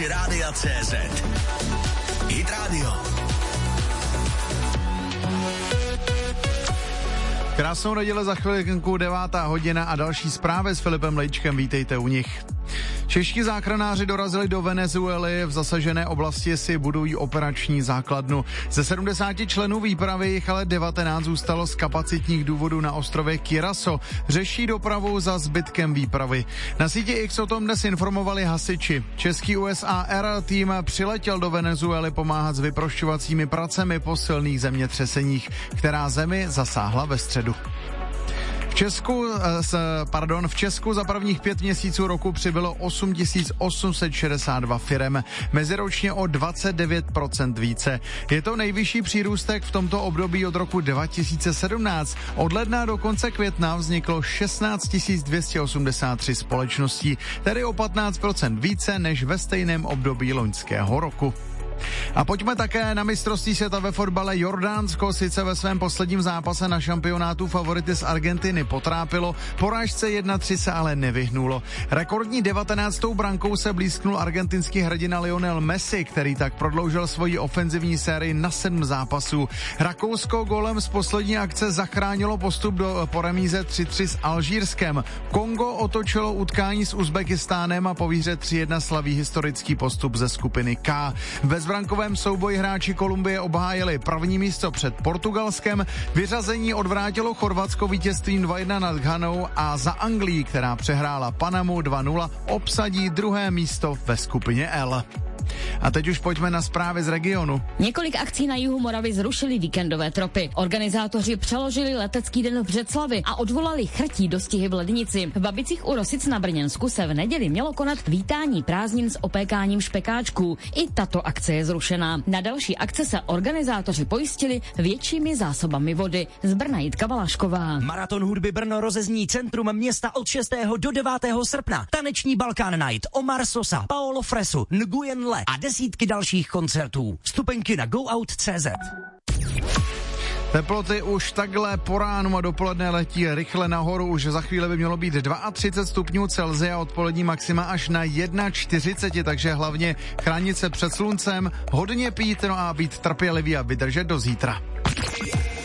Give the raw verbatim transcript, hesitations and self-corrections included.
aplikaci Rádia C Z. Hit Radio. Krásnou neděli, za chvilku devátá hodina a další zprávy s Filipem Lejčkem, vítejte u nich. Čeští záchranáři dorazili do Venezuely, v zasažené oblasti si budují operační základnu. Ze sedmdesáti členů výpravy jich ale devatenáct zůstalo z kapacitních důvodů na ostrově Curaçao. Řeší dopravu za zbytkem výpravy. Na síti X o tom dnes informovali hasiči. Český U S A R tým přiletěl do Venezuely pomáhat s vyprošťovacími pracemi po silných zemětřeseních, která zemi zasáhla ve středu. V Česku, pardon, v Česku za prvních pět měsíců roku přibylo osm tisíc osm set šedesát dva firem, meziročně o dvacet devět procent více. Je to nejvyšší přírůstek v tomto období od roku dva tisíce sedmnáct. Od ledna do konce května vzniklo šestnáct tisíc dvě stě osmdesát tři společností, tedy o patnáct procent více než ve stejném období loňského roku. A pojďme také na mistrovství světa ve fotbale. Jordánsko sice ve svém posledním zápase na šampionátu favority z Argentiny potrápilo, porážce jedna tři se ale nevyhnulo. Rekordní devatenáctou brankou se blízknul argentinský hrdina Lionel Messi, který tak prodloužil svoji ofenzivní sérii na sedm zápasů. Rakousko gólem z poslední akce zachránilo postup do po remíze tři tři s Alžírskem. Kongo otočilo utkání s Uzbekistánem a po výhře tři jedna slaví historický postup ze skupiny K. Ve brankovém souboji hráči Kolumbie obhájili první místo před Portugalskem, vyřazení odvrátilo Chorvatsko vítězstvím dva jedna nad Ghanou a za Anglií, která přehrála Panamu dva nula, obsadí druhé místo ve skupině L. A teď už pojďme na zprávy z regionu. Několik akcí na jihu Moravy zrušili víkendové tropy. Organizátoři přeložili letecký den v Břeclavi a odvolali chrtí dostihy v Lednici. V Babicích u Rosic na Brněnsku se v neděli mělo konat vítání prázdnin s opékáním špekáčků. I tato akce je zrušená. Na další akce se organizátoři pojistili většími zásobami vody. Z Brna Jitka Valašková. Maraton hudby Brno rozezní centrum města od šestého do devátého srpna. Taneční Balkán Night, Omar Sosa, Paolo Fresu, Nguyen Le a desítky dalších koncertů. Vstupenky na go out tečka cé zet. Teploty už takhle po ránu a dopoledne letí rychle nahoru. Už za chvíli by mělo být třicet dva stupňů Celsia, odpolední maxima až na čtyřicet jedna, takže hlavně chránit se před sluncem, hodně pít, no a být trpělivý a vydržet do zítra.